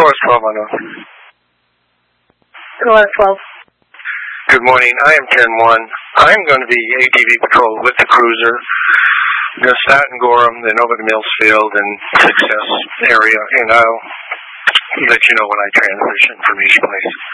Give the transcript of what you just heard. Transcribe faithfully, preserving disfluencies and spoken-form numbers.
Taurus twelve on off. Taurus twelve. Good morning. I am ten one. I'm going to be A T V patrol with the cruiser. I'm going to start in Gorham, then over to Millsfield and Success area, and I'll let you know when I transition from each place.